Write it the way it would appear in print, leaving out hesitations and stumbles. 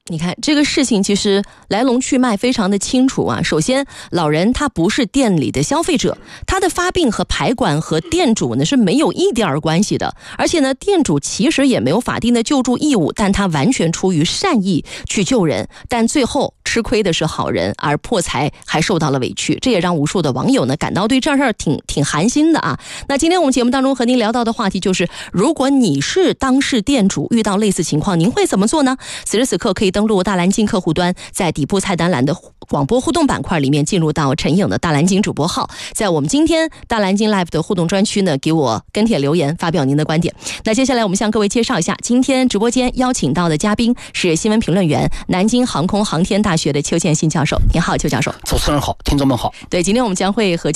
你看这个事情其实来龙去脉非常的清楚啊。首先，老人他不是店里的消费者，他的发病和排管和店主呢是没有一点关系的。而且呢，店主其实也没有法定的救助义务，但他完全出于善意去救人，但最后吃亏的是好人，而破财还受到了委屈。这也让无数的网友呢感到对这事儿挺寒心的啊。那今天我们节目当中和您聊到的话题就是，如果你是当事店主，遇到类似情况，您会怎么做呢？此时此刻可以登录大蓝鲸客户端，在底部菜单栏的广播互动板块里面进入到陈颖的大蓝鲸主播号，在我们今天大蓝鲸 Live 的互动专区呢，给我跟帖留言，发表您的观点。那接下来我们向各位介绍一下，今天直播间邀请到的嘉宾是新闻评论员、南京航空航天大学的邱建新教授。您好，邱教授。 主持人好，听众们好。 对，今天我们将会和